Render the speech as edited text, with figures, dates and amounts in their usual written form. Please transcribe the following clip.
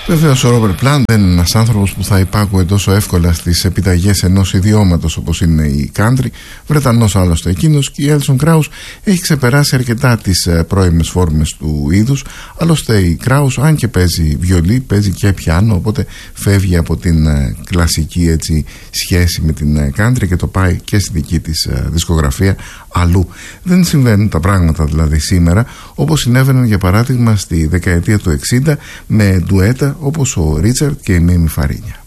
Βεβαίως ο Ρόμπερτ Πλάντ δεν είναι ένας άνθρωπος που θα υπάκουε τόσο εύκολα στις επιταγές ενός ιδιώματος όπως είναι η country. Βρετανός άλλωστε εκείνος, και η Έλσον Κράους έχει ξεπεράσει αρκετά τις πρώιμες φόρμες του είδους. Άλλωστε η Κράους, αν και παίζει βιολί, παίζει και πιάνο, οπότε φεύγει από την κλασική έτσι σχέση με την country και το πάει και στη δική της δισκογραφία αλλού. Δεν συμβαίνουν τα πράγματα δηλαδή σήμερα όπως συνέβαιναν για παράδειγμα στη δεκαετία του 60 με ντουέτα όπως ο Ρίτσαρντ και η Μίμη Φαρίνια.